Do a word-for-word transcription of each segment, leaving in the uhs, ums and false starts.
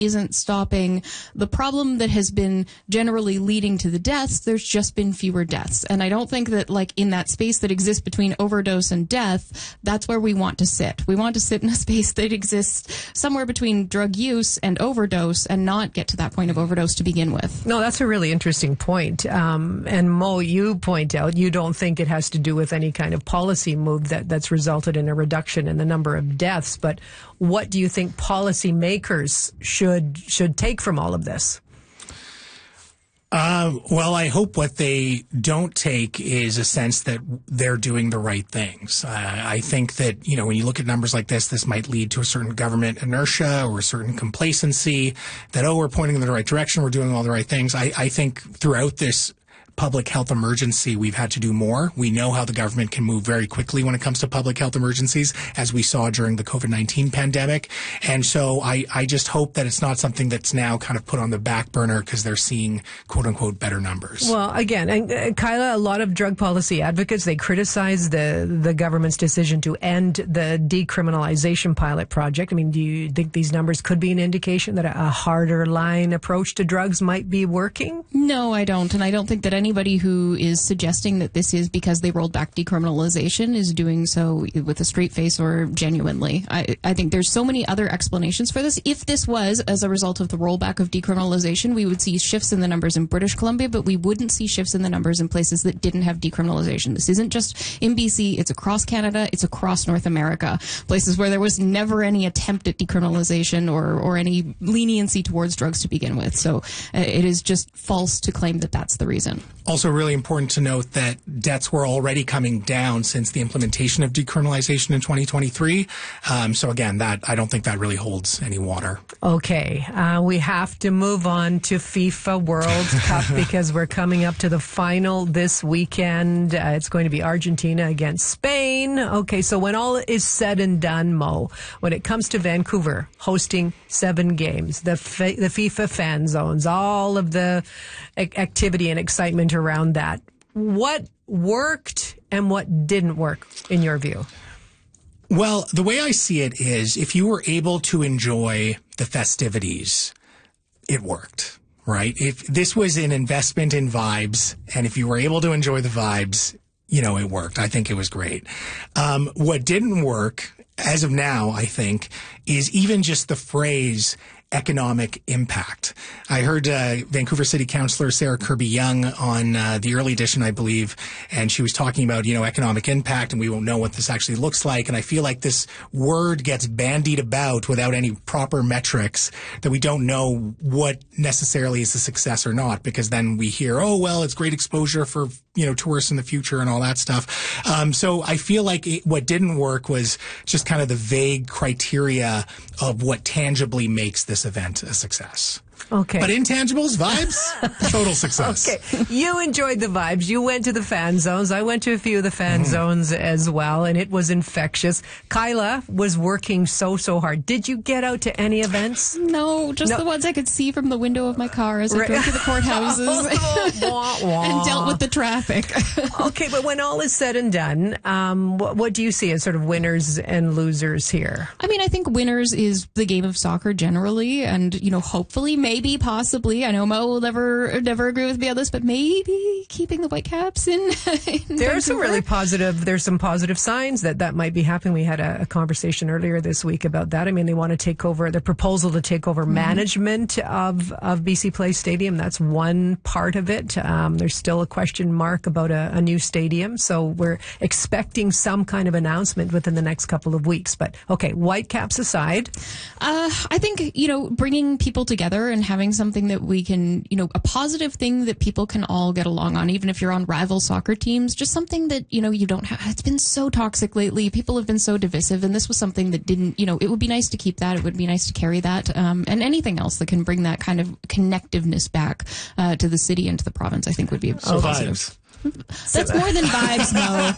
isn't stopping the problem that has been generally leading to the deaths. There's just been fewer deaths. And I don't think that, like, in that space that exists between overdose and death, that's where we want to sit. We want to sit in a space that exists somewhere between drug use and overdose and not get to that point of overdose to begin with. No, that's a really interesting point. Um, and Mo, you point out you don't think it has to do with any kind of policy move that, that's resulted in a reduction in the number of deaths. But what do you think policymakers should should take from all of this? Uh, well, I hope what they don't take is a sense that they're doing the right things. Uh, I think that, you know, when you look at numbers like this, this might lead to a certain government inertia or a certain complacency that, oh, we're pointing in the right direction, we're doing all the right things. I, I think throughout this public health emergency, we've had to do more. We know how the government can move very quickly when it comes to public health emergencies, as we saw during the COVID nineteen pandemic. And so I, I just hope that it's not something that's now kind of put on the back burner because they're seeing, quote unquote, better numbers. Well, again, and uh, Kyla, a lot of drug policy advocates, they criticize the, the government's decision to end the decriminalization pilot project. I mean, do you think these numbers could be an indication that a, a harder line approach to drugs might be working? No, I don't. And I don't think that anybody who is suggesting that this is because they rolled back decriminalization is doing so with a straight face or genuinely. I, I think there's so many other explanations for this. If this was as a result of the rollback of decriminalization, we would see shifts in the numbers in British Columbia, but we wouldn't see shifts in the numbers in places that didn't have decriminalization. This isn't just in B C, it's across Canada, it's across North America, places where there was never any attempt at decriminalization or, or any leniency towards drugs to begin with. So uh, it is just false to claim that that's the reason. Also really important to note that deaths were already coming down since the implementation of decriminalization in twenty twenty-three. Um, so again, that I don't think that really holds any water. Okay, uh, we have to move on to FIFA World Cup because we're coming up to the final this weekend. Uh, it's going to be Argentina against Spain. Okay, so when all is said and done, Mo, when it comes to Vancouver hosting seven games, the fa- the FIFA fan zones, all of the a- activity and excitement around that, what worked and what didn't work in your view? Well, the way I see it is if you were able to enjoy the festivities, it worked, right? If this was an investment in vibes, and if you were able to enjoy the vibes, you know, it worked. I think it was great. Um, what didn't work, as of now, I think, is even just the phrase economic impact. I heard uh, Vancouver City Councillor Sarah Kirby-Young on uh, the early edition, I believe, and she was talking about, you know, economic impact, and we won't know what this actually looks like. And I feel like this word gets bandied about without any proper metrics, that we don't know what necessarily is a success or not, because then we hear, oh, well, it's great exposure for, you know, tourists in the future and all that stuff. Um, so I feel like it, what didn't work was just kind of the vague criteria of what tangibly makes this event a success. Okay. But intangibles, vibes, total success. Okay. You enjoyed the vibes. You went to the fan zones. I went to a few of the fan mm. zones as well, and it was infectious. Kyla was working so, so hard. Did you get out to any events? No, just no. the ones I could see from the window of my car as I right. drove to the courthouses wah, wah. and dealt with the traffic. Okay, but when all is said and done, um, what, what do you see as sort of winners and losers here? I mean, I think winners is the game of soccer generally, and, you know, hopefully, maybe Maybe, possibly, I know Mo will never never agree with me on this, but maybe keeping the Whitecaps in, in There are some really positive, there's some positive signs that that might be happening. We had a, a conversation earlier this week about that. I mean, they want to take over, the proposal to take over mm-hmm. management of, of B C Place Stadium. That's one part of it. Um, there's still a question mark about a, a new stadium. So we're expecting some kind of announcement within the next couple of weeks. But okay, Whitecaps aside. Uh, I think, you know, bringing people together and having something that we can, you know, a positive thing that people can all get along on, even if you're on rival soccer teams, just something that, you know, you don't have. It's been so toxic lately. People have been so divisive, and this was something that didn't, you know, it would be nice to keep that. It would be nice to carry that, um, and anything else that can bring that kind of connectiveness back uh, to the city and to the province, I think would be so oh, positive. Vibes. That's more than vibes,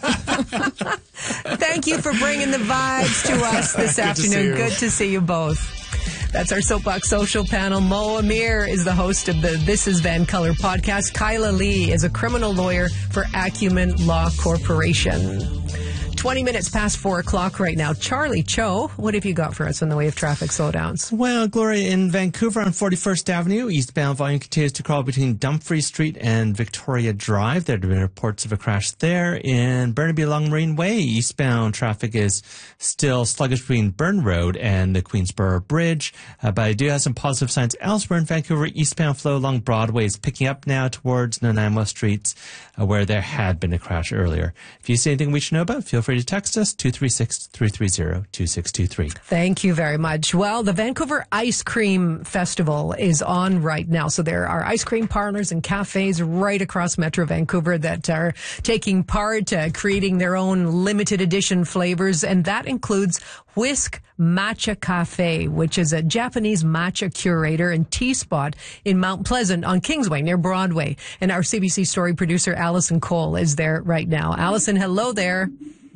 Mo. Thank you for bringing the vibes to us this Good afternoon. To Good to see you both. That's our Soapbox Social panel. Mo Amir is the host of the This Is Van Color podcast. Kyla Lee is a criminal lawyer for Acumen Law Corporation. twenty minutes past four o'clock right now. Charlie Cho, what have you got for us in the way of traffic slowdowns? Well, Gloria, in Vancouver on forty-first Avenue, eastbound volume continues to crawl between Dumfries Street and Victoria Drive. There have been reports of a crash there. In Burnaby along Marine Way, eastbound traffic is still sluggish between Burn Road and the Queensborough Bridge. Uh, but I do have some positive signs elsewhere in Vancouver. Eastbound flow along Broadway is picking up now towards Nanaimo Streets, uh, where there had been a crash earlier. If you see anything we should know about, feel free to text us, two three six, three three zero, two six two three. Thank you very much. Well, the Vancouver Ice Cream Festival is on right now. So there are ice cream parlors and cafes right across Metro Vancouver that are taking part, uh, creating their own limited edition flavors. And that includes Whisk Matcha Cafe, which is a Japanese matcha curator and tea spot in Mount Pleasant on Kingsway near Broadway. And our C B C story producer, Allison Cole, is there right now. Allison, hello there.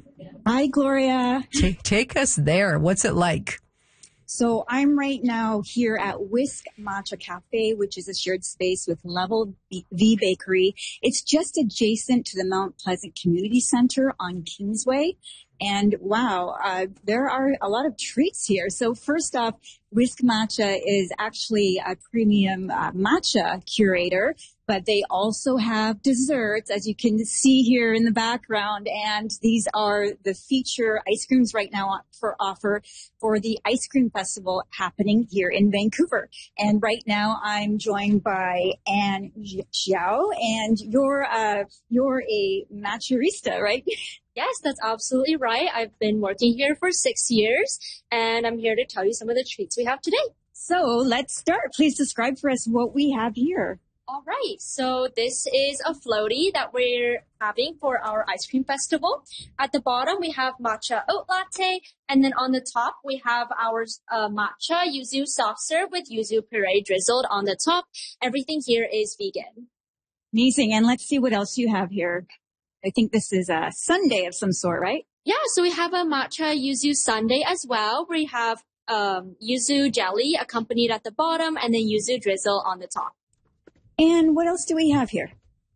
Hi, Gloria. Take, take us there. What's it like? So I'm right now here at Whisk Matcha Cafe, which is a shared space with Level V Bakery. It's just adjacent to the Mount Pleasant Community Center on Kingsway. And wow, uh, there are a lot of treats here. So first off, Whisk Matcha is actually a premium uh, matcha curator, but they also have desserts, as you can see here in the background. And these are the feature ice creams right now for offer for the Ice Cream Festival happening here in Vancouver. And right now I'm joined by Anne Xiao, and you're, uh, you're a matcherista, right? Yes, that's absolutely right. I've been working here for six years, and I'm here to tell you some of the treats we have today. So let's start. Please describe for us what we have here. All right. So this is a floaty that we're having for our ice cream festival. At the bottom, we have matcha oat latte. And then on the top, we have our uh, matcha yuzu soft serve with yuzu puree drizzled on the top. Everything here is vegan. Amazing. And let's see what else you have here. I think this is a sundae of some sort, right? Yeah, so we have a matcha yuzu sundae as well. We have um, yuzu jelly accompanied at the bottom and then yuzu drizzle on the top. And what else do we have here?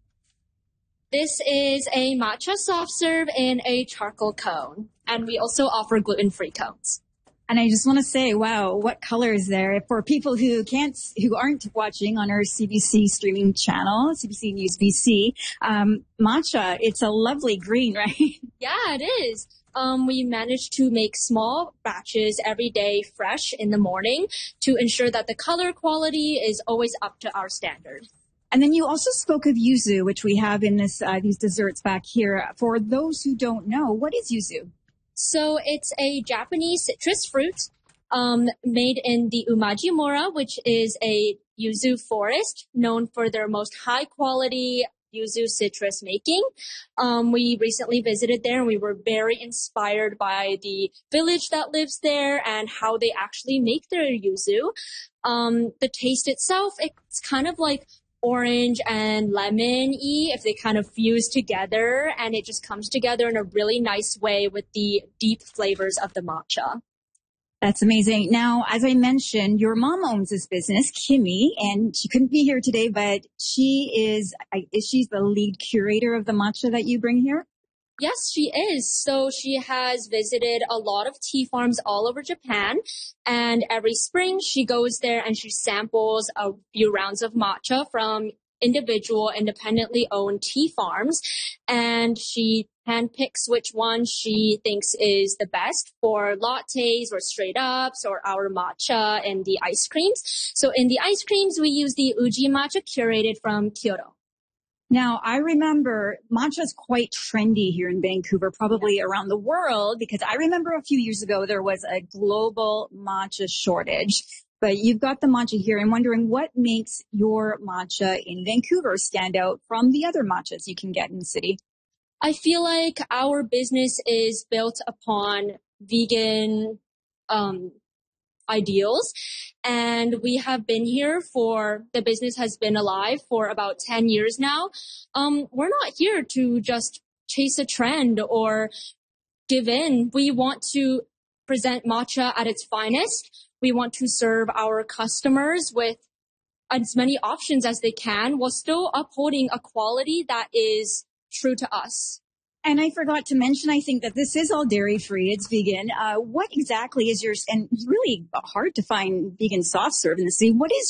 This is a matcha soft serve in a charcoal cone. And we also offer gluten-free cones. And I just want to say, wow, what color is there? For people who can't, who aren't watching on our C B C streaming channel, C B C News B C, um, matcha, it's a lovely green, right? Yeah, it is. Um, we managed to make small batches every day fresh in the morning to ensure that the color quality is always up to our standard. And then you also spoke of yuzu, which we have in this, uh, these desserts back here. For those who don't know, what is yuzu? So it's a Japanese citrus fruit um, made in the Umajimura, which is a yuzu forest known for their most high quality yuzu citrus making. Um, we recently visited there and we were very inspired by the village that lives there and how they actually make their yuzu. Um, the taste itself, it's kind of like orange and lemon-y if they kind of fuse together, and it just comes together in a really nice way with the deep flavors of the matcha. That's amazing. Now, as I mentioned, your mom owns this business, Kimmy, and she couldn't be here today, but she is, is she's the lead curator of the matcha that you bring here? Yes, she is. So she has visited a lot of tea farms all over Japan. And every spring she goes there and she samples a few rounds of matcha from individual independently owned tea farms. And she handpicks which one she thinks is the best for lattes or straight ups or our matcha and the ice creams. So in the ice creams, we use the Uji matcha curated from Kyoto. Now, I remember matcha is quite trendy here in Vancouver, probably around the world, because I remember a few years ago there was a global matcha shortage. But you've got the matcha here. I'm wondering what makes your matcha in Vancouver stand out from the other matchas you can get in the city? I feel like our business is built upon vegan um ideals. And we have been here for, the business has been alive for about ten years now. Um, we're not here to just chase a trend or give in. We want to present matcha at its finest. We want to serve our customers with as many options as they can while still upholding a quality that is true to us. And I forgot to mention, I think that this is all dairy free. It's vegan. Uh, what exactly is your, and it's really hard to find vegan soft serve in the city. What is